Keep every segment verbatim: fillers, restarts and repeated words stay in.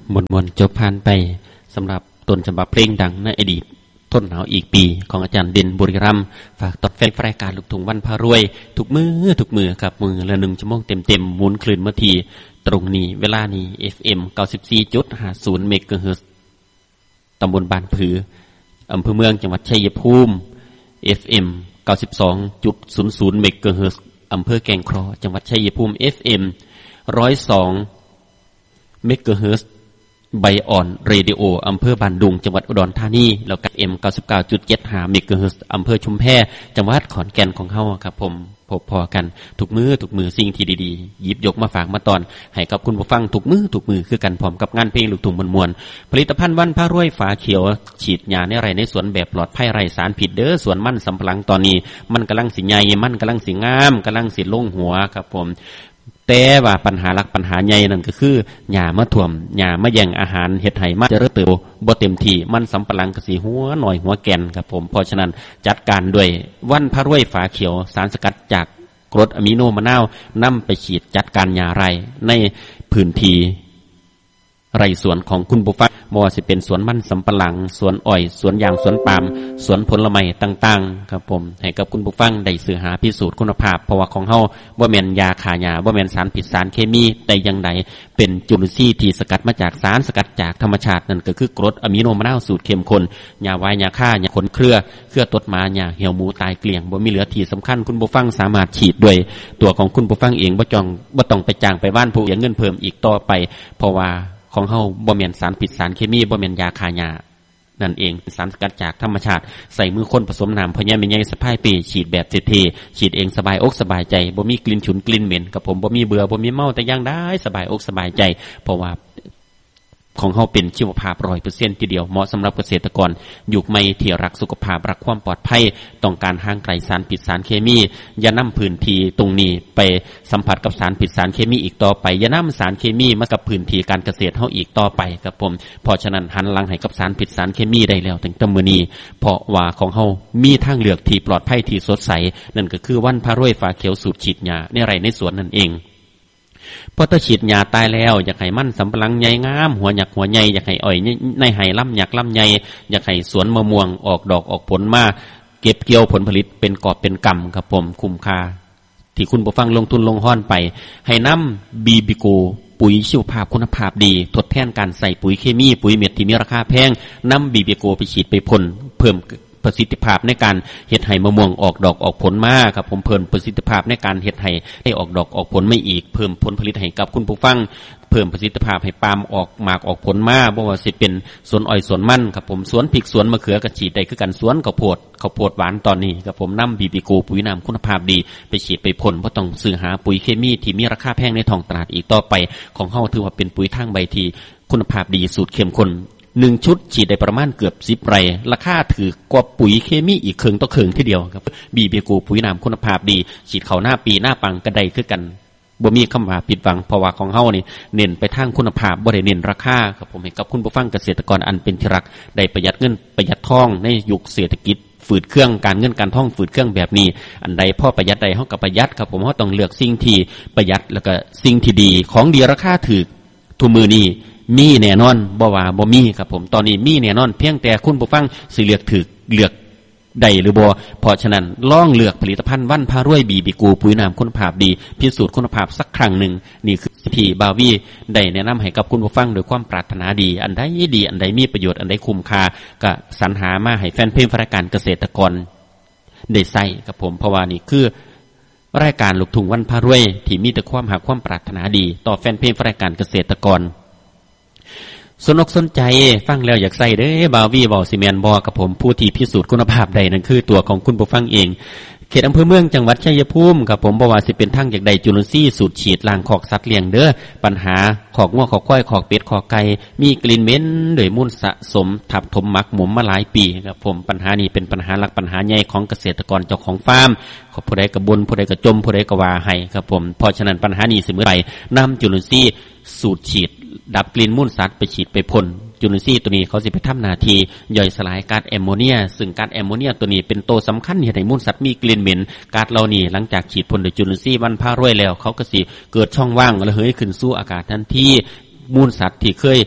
มนมนจบผ่านไปสำหรับต้นฉบับเพลงดังในอดีตต้นหนาวอีกปีของอาจารย์เด่นบุรีรัมย์ฝากตอนแฟนรายการลูกทุ่งวันพารวยทุกมือทุกมือกับมือละหนึ่งชั่วโมงเต็มเต็มหมุนคลื่นเมื่อทีตรงนี้เวลานี้ เอฟ เอ็ม เก้าสิบสี่จุดห้าศูนย์ เมกะเฮิรตซ์ตำบลบ้านผืออำเภอเมืองจังหวัดชัยภูมิ เอฟ เอ็ม เก้าสิบสองจุดศูนย์ศูนย์ เมกะเฮิรตซ์อำเภอแก่งครอจังหวัดชัยภูมิ เอฟ เอ็ม หนึ่งร้อยสอง เมกะเฮิรตซ์ใบอ่อนเรดิโออำเภอบ้านดุงจังหวัดอุดรธานีแล้วก็ เอ็ม เก้าสิบเก้าจุดเจ็ดห้า เมกะเฮิรตซ์อำเภอชุมแพจังหวัดขอนแก่นของเฮาครับผมพบพอกันทุกมือทุกมือสิ่งที่ดีๆหยิบยกมาฝากมาตอนให้กับคุณผู้ฟังทุกมือทุกมือคือกันพร้อมกับงานเพลงลูกทุ่งมวลๆผลิตภัณฑ์วันพารวยฝาเขียวฉีดยาในไร่ในสวนแบบปลอดภัยไร้สารพิษเด้อสวนมันสำปะหลังตอนนี้มันกำลังสิใหญ่มันกำลังสิงามกำลังสิลงหัวครับผมแต่ว่าปัญหาหลักปัญหาใหญ่นั่นก็คือหญ้ามาท่วมหญ้ามาแย่งอาหารเฮ็ดให้มันเจริญเติบโตบ่เต็มที่มันสำปะหลังก็สิหัวหน่อยหัวแก่นครับผมเพราะฉะนั้นจัดการด้วยวันพารวยฝาเขียวสารสกัดจากกรดอะมิโนมะนาวนำไปฉีดจัดการหญ้าไร่ในพื้นที่ไร่สวนของคุณผู้ฟังบ่ว่าสิเป็นสวนมันสำปะหลังสวนอ้อยสวนยางสวนปาล์มสวนผลไม้ต่างๆครับผมให้กับคุณผู้ฟังได้ศึกษาพิสูจน์คุณภาพเพราะว่าของเฮาบ่แม่นยาฆ่าหญ้าบ่แม่นสารพิษสารเคมีแต่อย่างใดเป็นจุลินทรีย์ที่สกัดมาจากสารสกัดจากธรรมชาตินั่นก็คือกรดอะมิโนมะนาวสูตรเข้มข้นหญ้าไว้หญ้าฆ่าหญ้าขนเครือเครือตดหมาหญ้าเหี่ยวหมูตายเกลี้ยงบ่มีเหลือที่สำคัญคุณผู้ฟังสามารถฉีดด้วยตัวของคุณผู้ฟังเองบ่จ้องบ่ต้องไปจ้างไปบ้านผู้เสียเงินเพิ่มอีกต่อไปเพราะว่าของเฮาบ่แม่นสารพิษสารเคมีบ่แม่นยาฆ่าหญ้านั่นเองเป็นสารสกัดจากธรรมชาติใส่มือคนผสมน้ำพะแยแม่ใหญ่สะพายปีฉีดแบบเท่ๆฉีดเองสบายอกสบายใจบ่มีกลิ่นฉุนกลิ่นเหม็นกับผมบ่มีเบื่อบ่มีเมาแต่อย่างใดสบายอกสบายใจเพราะว่าของเฮาเป็นชีวภาพ ร้อยเปอร์เซ็นต์ ทีเดียวเหมาะสำหรับเกษตรกรยุคใหม่ที่รักสุขภาพรักความปลอดภัยต้องการห่างไกลสารพิษสารเคมีอย่านำพื้นที่ตรงนี้ไปสัมผัสกับสารพิษสารเคมีอีกต่อไปอย่านำสารเคมีมากับพื้นที่การเกษตรเฮาอีกต่อไปครับผมเพราะฉะนั้นหันหลังให้กับสารพิษสารเคมีได้แล้วตั้งแต่มื้อนี้เพราะว่าของเฮามีทางเลือกที่ปลอดภัยที่สดใสนั่นก็คือวันพารวยฝาเขียวสูตรฉีดหญ้าในไร่ในสวนนั่นเองพอตะฉีดหญ้าตายแล้วอยากให้มันสำปะหลังใหญ่งามหัวหยักหัวใหญ่อยากให้อ้อยในไห่ลำหยักลำใหญ่อยากให้สวนมะม่วงออกดอกออกผลมาเก็บเกี่ยวผลผลิตเป็นกอบเป็นกำครับผมคุ้มค่าที่คุณผู้ฟังลงทุนลงห้อนไปให้นำบีบิโกปุ๋ยชีวภาพคุณภาพดีทดแทนการใส่ปุ๋ยเคมีปุ๋ยเม็ดที่มีราคาแพงนำบีบิโกไปฉีดไปพ่นเพิ่มประสิทธิภาพในการเฮ็ดให้มะม่วงออกดอกออกผลมาครับผมเพิ่มประสิทธิภาพในการเฮ็ดให้ให้ออกดอกออกผลไม่อีกเพิ่มผลผลิตให้กับคุณผู้ฟังเพิ่มประสิทธิภาพให้ปาล์มออกหมากออกผลมาบ่ว่าสิเป็นสวนอ้อยสวนมันครับผมสวนพริกสวนมะเขือกระฉีดได้คือกันสวนข้าวโพดข้าวโพดหวานตอนนี้ครับผมนำบีบิโกปุ๋ยน้ำคุณภาพดีไปฉีดไปพ่นบ่ต้องซื้อหาปุ๋ยเคมีที่มีราคาแพงในท้องตลาดอีกต่อไปของเฮาถือว่าเป็นปุ๋ยทางใบที่คุณภาพดีสูตรเข้มข้นหนึ่งชุดฉีดได้ประมาณเกือบสิบไร่ราคาถือกว่าปุ๋ยเคมีอีกครึ่งต่อครึ่งทีเดียวครับบีบิโกปุ๋ยน้ำคุณภาพดีฉีดเข้าหน้าปีหน้าปังกระไดคือกันบ่มีคำว่าผิดหวังเพราะว่าของเฮานี่เน้นไปทางคุณภาพบ่ได้เน้นราคาครับผมให้กับคุณผู้ฟังเกษตรกรอันเป็นที่รักได้ประหยัดเงินประหยัดทองในยุคเศรษฐกิจฝืดเครื่องการเงินการท่องฝืดเครื่องแบบนี้อันใดพอประหยัดใดเฮาก็ประหยัดครับผมเฮาต้องเลือกสิ่งที่ประหยัดแล้วก็สิ่งที่ดีของดีราคาถูกทุกมื้อนี้มีแน่นอนบ่ว่าบ่มีครับผมตอนนี้มีแน่นอนเพียงแต่คุณผู้ฟังสิเลือกถูกเลือกได้หรือบ่เพราะฉะนั้นลองเลือกผลิตภัณฑ์วันพารวยบีบิโกปุ๋ยน้ำคุณภาพดีพิสูจน์คุณภาพสักครั้งหนึ่งนี่คือที่บาวีได้แนะนำให้กับคุณผู้ฟังโดยความปรารถนาดีอันใดดีอันใดมีประโยชน์อันใดคุ้มค่าก็สรรหามาให้แฟนเพลงรายการเกษตรกรได้ใช้ครับผมเพราะว่านี่คือรายการลูกทุ่งวันพารวยที่มีแต่ความหักความปรารถนาดีต่อแฟนเพลงรายการเกษตรกรสนอกสนใจฟังแล้วอยากใส่เด้อบาวีบอซีเมนบอกับผมผู้ที่พิสูจน์คุณภาพใดนั่นคือตัวของคุณผู้ฟังเองเขตอำเภอเมืองจังหวัดชัยภูมิครับผมบ่ว่าสิเป็นทางจากใดจุลซีสูตรฉีดล้างขอกสัตว์เลี้ยงเด้อปัญหาขอกงัวขอกควายขอกเป็ดขอกไก่มีกลิ่นเหม็นโดยมูลสะสมทับถมหมักหมมมาหลายปีครับผมปัญหานี้เป็นปัญหาหลักปัญหาใหญ่ของเกษตรกรเจ้าของฟาร์มผู้ใดกระบนผู้ใดกระจมผู้ใดกระวาให้ครับผมเพราะฉะนั้นปัญหานี้สิเมื่อไหร่นำจุลซีสูตรฉีดดับกลิ่นมูลสัตว์ไปฉีดไปพ่นจุลินทรีย์ตัวนี้เขาสิไปทำหน้าที่ย่อยสลายก๊าซแอมโมเนียซึ่งก๊าซแอมโมเนียตัวนี้เป็นตัวสำคัญที่ให้มูลสัตว์มีกลิ่นเหม็นก๊าซเหล่านี้หลังจากฉีดพ่นด้วยจุลินทรีย์วันพารวยแล้วเขาก็สิเกิดช่องว่างระเหยขึ้นสู่อากาศทันทีมูลสัตว์ที่เคย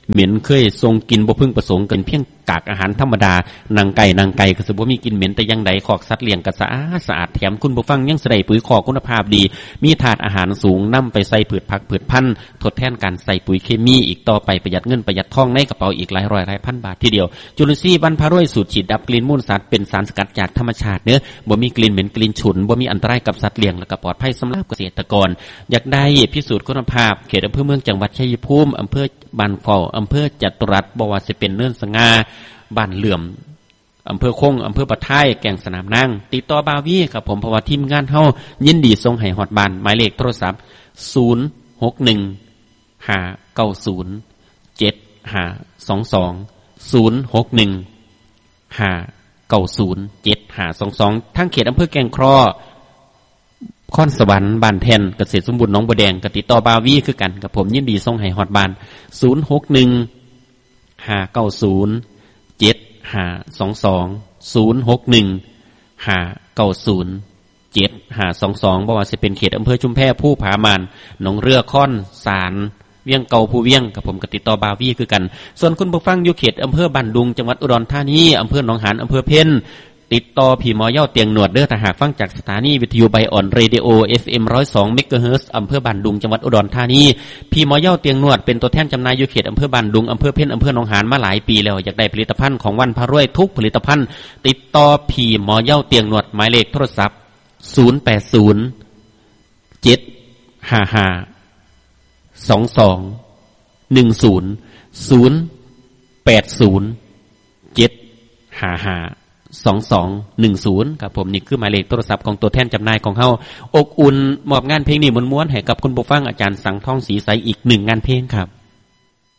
เหม็นเคยทรงกินบ่พึงประสงค์กันเพียงกากอาหารธรรมดานางไก่นางไก่ก็สิบ่มีกินเหม็นแต่ยังใดขอกสัตว์เลี้ยงก็สะอาดสะอาดแถมคุณผู้ฟังยังสิได้ปุ๋ยคอกคุณภาพดีมีธาตุอาหารสูงนำไปใส่พืชผักพืชพันธุ์ทดแทนการใส่ปุ๋ยเคมีอีกต่อไปประหยัดเงินประหยัดทองในกระเป๋าอีกหลายร้อยหลายพันบาททีเดียวจุลินทรีย์บรรพารวยสูตรฉีดดับกลิ่นมูลสัตว์เป็นสารสกัดจากธรรมชาติเนื้อบ่มีกลิ่นเหม็นกลิ่นฉุนบ่มีอันตรายกับสัตว์เลี้ยงและก็ปลอดภัยสำหรับเกษตรกรอยากได้พิสูจน์คุณภาพเขตอำเภอเมืองจังหวัดชัยภูมิอำเภอบ้านเฝ้าอำเภอจตุรัสบ่ว่าสิเป็นเนินสง่าบ้านเหลื่อมอำเภอคงอำเภอปะไทยแก่งสนามนางติดต่อบาวีครับผมเพราะว่าทีมงานเฮายินดีส่งให้ฮอดบ้านหมายเลขโทรศัพท์ศูนย์ หก หนึ่ง ห้า เก้า ศูนย์ เจ็ด ห้า สอง สอง ศูนย์ หก หนึ่ง ห้า เก้า ศูนย์ เจ็ด ห้า สอง สองทางเขตอำเภอแก่งครอค่อนสวรรค์บ้านแท่นเกษตรสมบูรณ์หนองบัวแดงก็ติดต่อบาวีคือกันกับผมยินดีส่งให้ฮอดบ้านศูนย์ หก หนึ่ง ห้า เก้า ศูนย์ เจ็ด ห้า สอง สอง ศูนย์ หก หนึ่ง ห้า เก้า ศูนย์ เจ็ด ห้า สอง สองบ่ว่าสิเป็นเขตอำเภอชุมแพผู้ผามานหนองเรือค่อนสารเวียงเก่าผู้เวียงกับผมก็ติดต่อบาวีคือกันส่วนคุณผู้ฟังอยู่เขตอำเภอบ้านดุงจังหวัดอุดรธานีอำเภอหนองหานอำเภอเพ็ญติดต่อพี่หมอเย้าเตียงหนวดเด้อถ้าหากฟังจากสถานีวิทยุไบออนเรดิโอ เอฟ เอ็ม หนึ่งร้อยสอง เมกะเฮิรตซ์อำเภอบ้านดุงจังหวัดอุดรธานีพี่หมอเย้าเตียงหนวดเป็นตัวแทนจำหน่ายอยู่เขตอำเภอบ้านดุงอำเภอเพ็ญอำเภอหนองหานมาหลายปีแล้วอยากได้ผลิตภัณฑ์ของวันพารวยทุกผลิตภัณฑ์ติดต่อพี่หมอเย้าเตียงหนวดหมายเลขโทรศัพท์ศูนย์ แปด ศูนย์ เจ็ด ห้า ห้า สอง สอง หนึ่ง ศูนย์ ศูนย์ แปด ศูนย์ เจ็ด ห้า ห้า สอง สอง หนึ่ง ศูนย์ครับผมนี่คือหมายเลขโทรศัพท์ของตัวแทนจำหน่ายของเฮาอกอุ่นมอบงานเพลงนี้ม้วนๆให้กับคุณผู้ฟังอาจารย์สังทองศรีใสอีกหนึ่งงานเพลงครับ